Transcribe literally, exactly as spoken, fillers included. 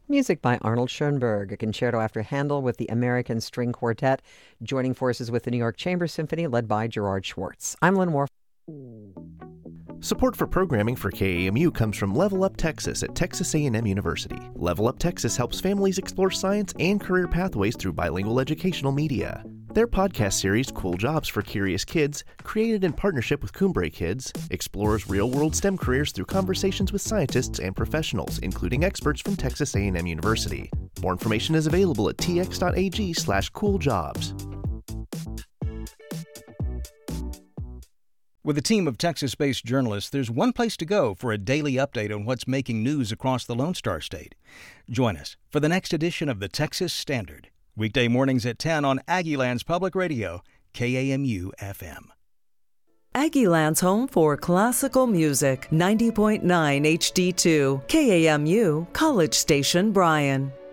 Music by Arnold Schoenberg, a concerto after Handel with the American String Quartet, joining forces with the New York Chamber Symphony led by Gerard Schwartz. I'm Lynn Warf. Support for programming for K A M U comes from Level Up Texas at Texas A and M University. Level Up Texas helps families explore science and career pathways through bilingual educational media. Their podcast series, Cool Jobs for Curious Kids, created in partnership with Cumbre Kids, explores real-world STEM careers through conversations with scientists and professionals, including experts from Texas A and M University. More information is available at tx.ag slash cooljobs. With a team of Texas-based journalists, there's one place to go for a daily update on what's making news across the Lone Star State. Join us for the next edition of the Texas Standard, weekday mornings at ten on Aggieland's Public Radio, K A M U F M. Aggieland's home for classical music, ninety point nine H D two, K A M U, College Station, Bryan.